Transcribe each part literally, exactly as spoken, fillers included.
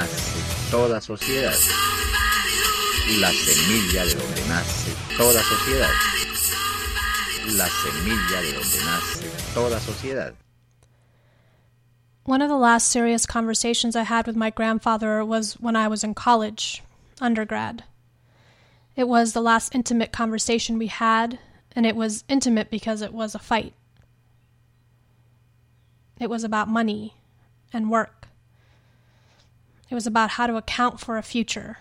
nace toda sociedad. La semilla de donde nace toda sociedad. La semilla de donde nace toda sociedad. One of the last serious conversations I had with my grandfather was when I was in college, undergrad. It was the last intimate conversation we had, and it was intimate because it was a fight. It was about money and work. It was about how to account for a future.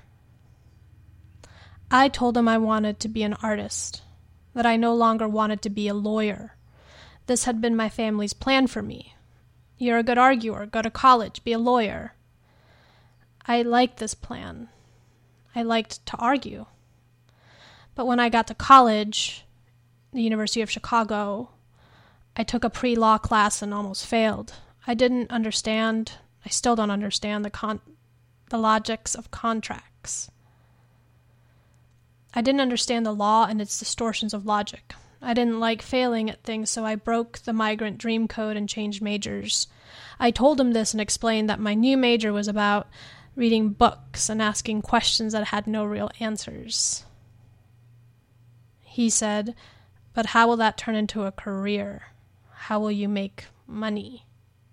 I told him I wanted to be an artist, that I no longer wanted to be a lawyer. This had been my family's plan for me. You're a good arguer, go to college, be a lawyer. I liked this plan. I liked to argue. But when I got to college, the University of Chicago, I took a pre-law class and almost failed. I didn't understand, I still don't understand the con- the logics of contracts. I didn't understand the law and its distortions of logic. I didn't like failing at things, so I broke the migrant dream code and changed majors. I told him this and explained that my new major was about reading books and asking questions that had no real answers. He said, "But how will that turn into a career? How will you make money?"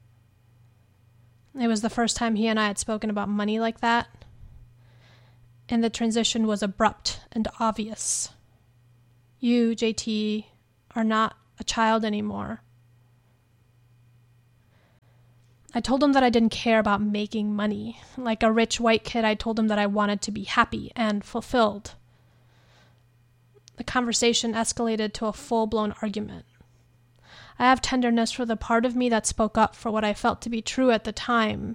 It was the first time he and I had spoken about money like that, and the transition was abrupt and obvious. You, J T, are not a child anymore. I told him that I didn't care about making money. Like a rich white kid, I told him that I wanted to be happy and fulfilled. The conversation escalated to a full-blown argument. I have tenderness for the part of me that spoke up for what I felt to be true at the time,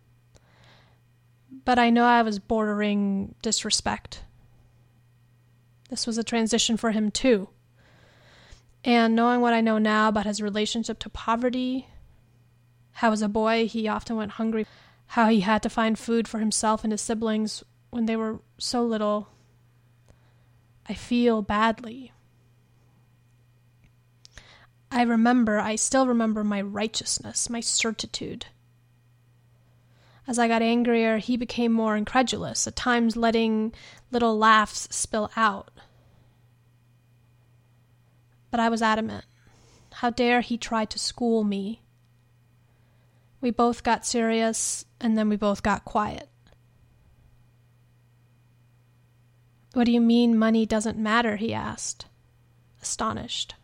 but I know I was bordering disrespect. This was a transition for him too. And knowing what I know now about his relationship to poverty, how as a boy he often went hungry, how he had to find food for himself and his siblings when they were so little, I feel badly. I remember, I still remember my righteousness, my certitude. As I got angrier, he became more incredulous, at times letting little laughs spill out. But I was adamant. How dare he try to school me? We both got serious, and then we both got quiet. "What do you mean money doesn't matter?" he asked, astonished.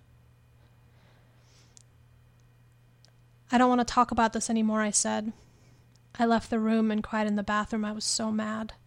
"I don't want to talk about this anymore," I said. I left the room and cried in the bathroom. I was so mad.